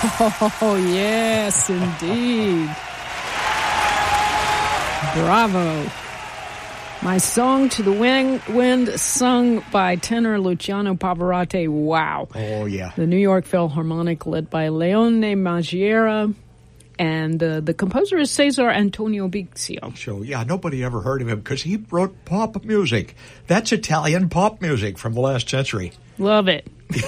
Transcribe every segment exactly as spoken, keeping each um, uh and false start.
Oh, yes, indeed. Bravo. My Song to the Wind, wind sung by tenor Luciano Pavarotti. Wow. Oh, yeah. The New York Philharmonic, led by Leone Magiera. And uh, the composer is Cesar Antonio Bixio. So, yeah, nobody ever heard of him because he wrote pop music. That's Italian pop music from the last century. Love it.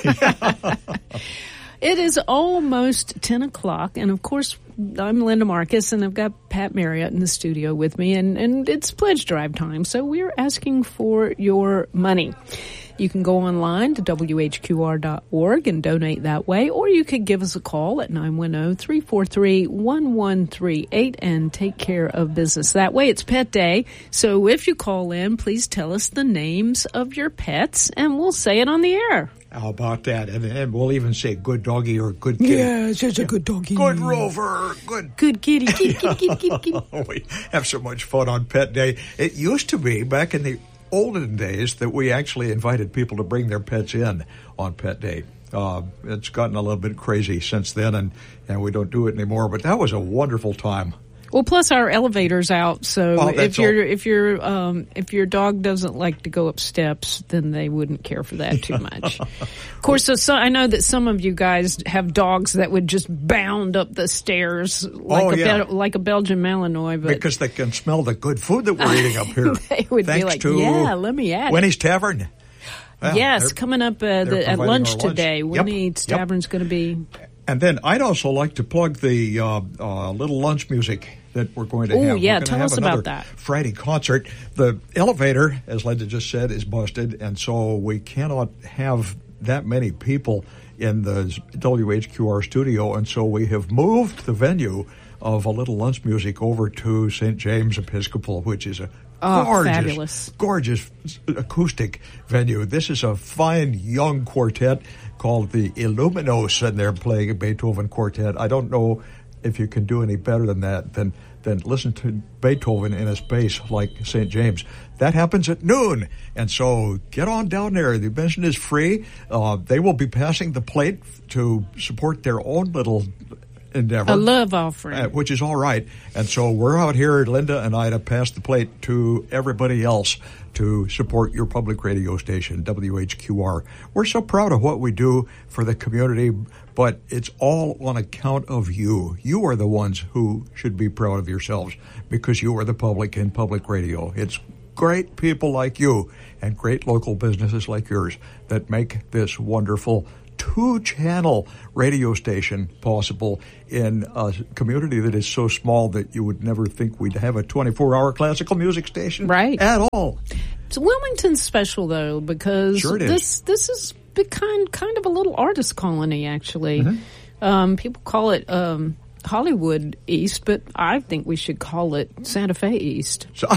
It is almost ten o'clock, and of course, I'm Linda Marcus, and I've got Pat Marriott in the studio with me, and, and it's pledge drive time, so we're asking for your money. You can go online to W H Q R dot org and donate that way, or you could give us a call at nine one zero, three four three, one one three eight and take care of business that way. It's Pet Day, so if you call in, please tell us the names of your pets, and we'll say it on the air. How about that? And, and we'll even say good doggy or good kitty. Yeah, it's just a good doggy. Good Rover. Good Good kitty. Kitty, kitty, kitty, kitty, kitty. We have so much fun on Pet Day. It used to be, back in the olden days, that we actually invited people to bring their pets in on Pet Day. Uh, it's gotten a little bit crazy since then, and, and we don't do it anymore. But that was a wonderful time. Well, plus our elevator's out, so Oh, if that's your all. if your um, if your dog doesn't like to go up steps, then they wouldn't care for that too much. Of course, so, so I know that some of you guys have dogs that would just bound up the stairs like Oh, a yeah. Bel- like a Belgian Malinois, but Because they can smell the good food that we're eating up here. they would Thanks be like, to "Yeah, let me at Winnie's it." Tavern. Well, Yes, they're- coming up uh, they're the, at providing lunch our lunch. today. Yep, Winnie's yep. Tavern's going to be. And then I'd also like to plug the uh, uh, little lunch music that we're going to Ooh, have. yeah, we're gonna tell have us about another that. Friday concert. The elevator, as Linda just said, is busted, and so we cannot have that many people in the W H Q R studio, and so we have moved the venue of a little lunch music over to Saint James Episcopal, which is a Oh, gorgeous, fabulous. gorgeous acoustic venue. This is a fine young quartet called the Illuminos, and they're playing a Beethoven quartet. I don't know if you can do any better than that, than, than listen to Beethoven in a space like Saint James. That happens at noon, and so get on down there. The admission is free. Uh, they will be passing the plate to support their own little endeavor. A love offering. Uh, which is all right. And so we're out here, Linda and I, to pass the plate to everybody else to support your public radio station, W H Q R. We're so proud of what we do for the community, but it's all on account of you. You are the ones who should be proud of yourselves because you are the public in public radio. It's great people like you and great local businesses like yours that make this wonderful two-channel radio station possible in a community that is so small that you would never think we'd have a twenty-four hour classical music station Right. at all. It's Wilmington's special, though, because Sure it is. this this is be kind kind of a little artist colony, actually. Mm-hmm. Um, people call it um, Hollywood East, but I think we should call it Santa Fe East. So,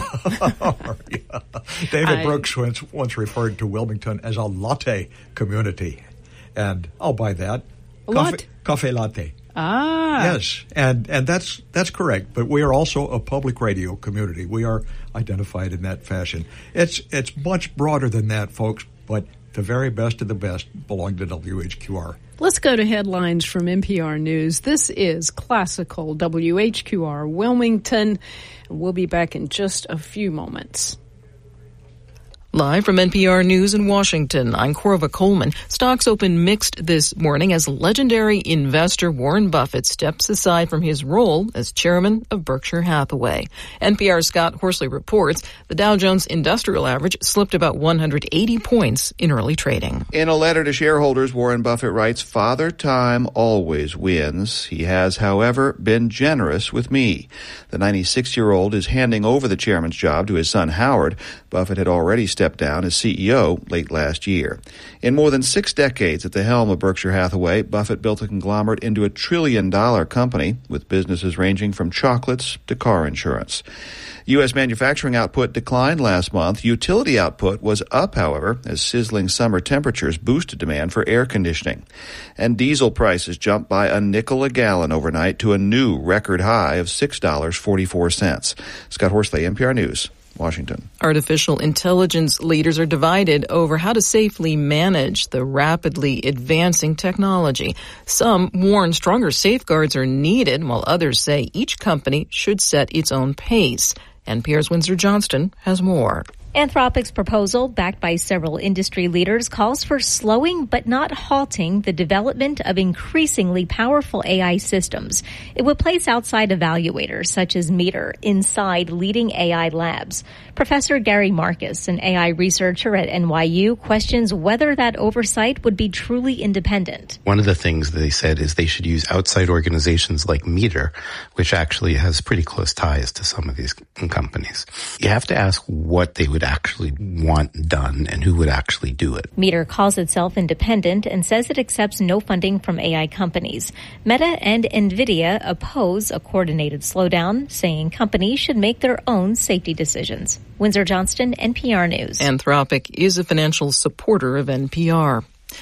yeah. David I- Brooks once, once referred to Wilmington as a latte community. And I'll buy that. A Cafe, what? cafe latte. Ah. Yes, and and that's that's correct. But we are also a public radio community. We are identified in that fashion. It's it's much broader than that, folks. But the very best of the best belong to W H Q R. Let's go to headlines from N P R News. This is Classical W H Q R Wilmington. We'll be back in just a few moments. Live from N P R News in Washington, I'm Corva Coleman. Stocks opened mixed this morning as legendary investor Warren Buffett steps aside from his role as chairman of Berkshire Hathaway. N P R's Scott Horsley reports the Dow Jones Industrial Average slipped about one hundred eighty points in early trading. In a letter to shareholders, Warren Buffett writes, "Father Time always wins. He has, however, been generous with me." The ninety-six-year-old is handing over the chairman's job to his son Howard. Buffett had already stepped down as C E O late last year. In more than six decades at the helm of Berkshire Hathaway, Buffett built a conglomerate into a trillion-dollar company with businesses ranging from chocolates to car insurance. U S manufacturing output declined last month. Utility output was up, however, as sizzling summer temperatures boosted demand for air conditioning. And diesel prices jumped by a nickel a gallon overnight to a new record high of six dollars and forty-four cents. Scott Horsley, N P R News, Washington. Artificial intelligence leaders are divided over how to safely manage the rapidly advancing technology. Some warn stronger safeguards are needed, while others say each company should set its own pace. N P R's Windsor Johnston has more. Anthropic's proposal, backed by several industry leaders, calls for slowing but not halting the development of increasingly powerful A I systems. It would place outside evaluators, such as Meter, inside leading A I labs. Professor Gary Marcus, an A I researcher at N Y U, questions whether that oversight would be truly independent. One of the things they said is they should use outside organizations like Meter, which actually has pretty close ties to some of these companies. You have to ask what they would actually want done and who would actually do it. Meter calls itself independent and says it accepts no funding from A I companies. Meta and NVIDIA oppose a coordinated slowdown, saying companies should make their own safety decisions. Windsor Johnston, N P R News. Anthropic is a financial supporter of N P R.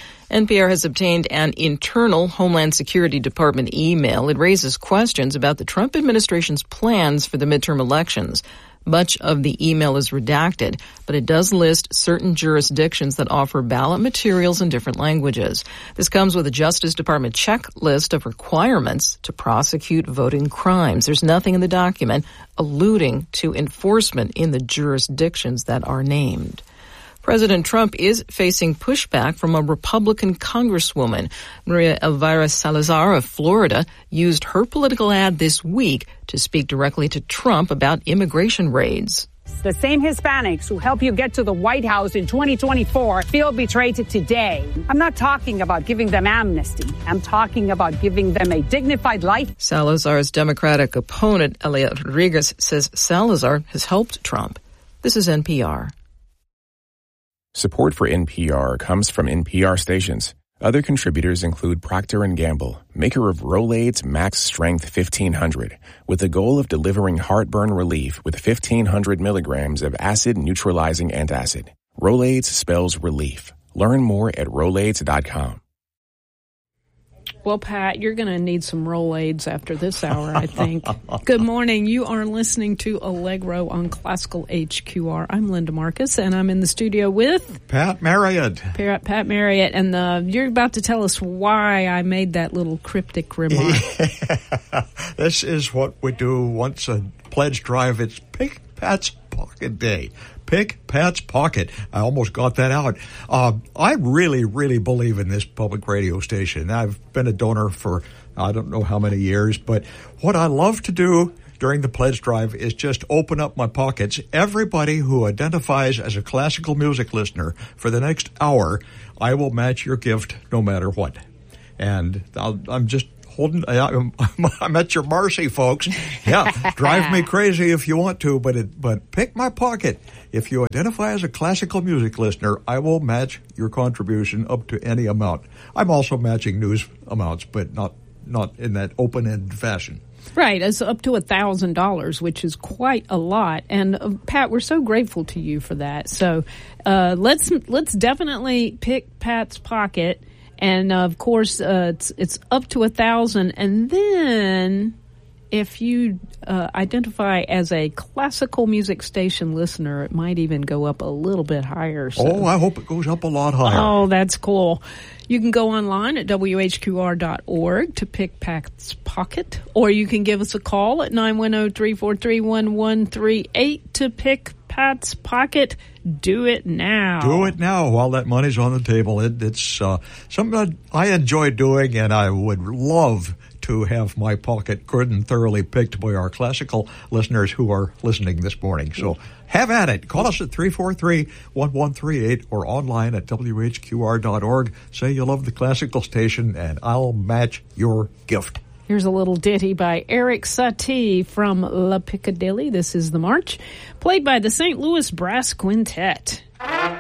N P R has obtained an internal Homeland Security Department email. It raises questions about the Trump administration's plans for the midterm elections. Much of the email is redacted, but it does list certain jurisdictions that offer ballot materials in different languages. This comes with a Justice Department checklist of requirements to prosecute voting crimes. There's nothing in the document alluding to enforcement in the jurisdictions that are named. President Trump is facing pushback from a Republican congresswoman. Maria Elvira Salazar of Florida used her political ad this week to speak directly to Trump about immigration raids. The same Hispanics who help you get to the White House in twenty twenty-four feel betrayed today. I'm not talking about giving them amnesty. I'm talking about giving them a dignified life. Salazar's Democratic opponent, Eliot Rodriguez, says Salazar has helped Trump. This is N P R. Support for N P R comes from N P R stations. Other contributors include Procter and Gamble, maker of Rolaids Max Strength fifteen hundred, with the goal of delivering heartburn relief with fifteen hundred milligrams of acid-neutralizing antacid. Rolaids spells relief. Learn more at Rolaids dot com. Well, Pat, you're going to need some Rolaids after this hour, I think. Good morning. You are listening to Allegro on Classical H Q R. I'm Linda Marcus, and I'm in the studio with Pat Marriott. Pat, Pat Marriott, and uh, you're about to tell us why I made that little cryptic remark. This is what we do once a pledge drive. It's Pick Pat's Pocket Day. Pick Pat's Pocket. I almost got that out. Uh, I really, really believe in this public radio station. I've been a donor for I don't know how many years, but what I love to do during the pledge drive is just open up my pockets. Everybody who identifies as a classical music listener for the next hour, I will match your gift no matter what. And I'll, I'm just holding, I'm, I'm at your mercy, folks. Yeah, drive me crazy if you want to, but it, but pick my pocket. If you identify as a classical music listener, I will match your contribution up to any amount. I'm also matching news amounts, but not not in that open-ended fashion. Right, it's up to one thousand dollars, which is quite a lot. And, uh, Pat, we're so grateful to you for that. So uh, let's let's definitely pick Pat's pocket. And, uh, of course, uh, it's, it's up to one thousand dollars. And then if you uh, identify as a classical music station listener, it might even go up a little bit higher. So. Oh, I hope it goes up a lot higher. Oh, that's cool. You can go online at W H Q R dot org to pick Pat's Pocket, or you can give us a call at nine one zero, three four three, one one three eight to pick Pat's Pocket. Do it now. Do it now while that money's on the table. It, it's uh, something I enjoy doing, and I would love to have my pocket good and thoroughly picked by our classical listeners who are listening this morning. So have at it. Call us at three four three, one one three eight or online at W H Q R dot org. Say you love the classical station, and I'll match your gift. Here's a little ditty by Eric Satie from La Piccadilly. This is The March, played by the Saint Louis Brass Quintet.